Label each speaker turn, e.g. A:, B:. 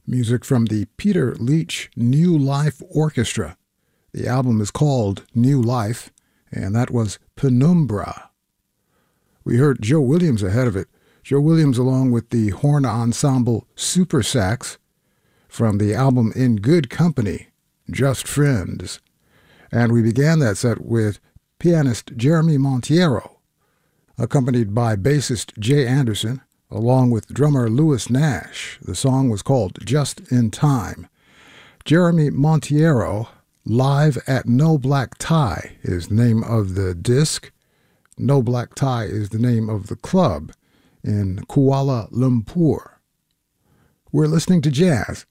A: Music from the Peter Leach New Life Orchestra. The album is called New Life, and that was Penumbra. We heard Joe Williams ahead of it. Joe Williams along with the horn ensemble Super Sax from the album In Good Company, Just Friends. And we began that set with pianist Jeremy Monteiro, accompanied by bassist Jay Anderson, along with drummer Louis Nash. The song was called Just in Time. Jeremy Monteiro, Live at No Black Tie is the name of the disc. No Black Tie is the name of the club in Kuala Lumpur. We're listening to jazz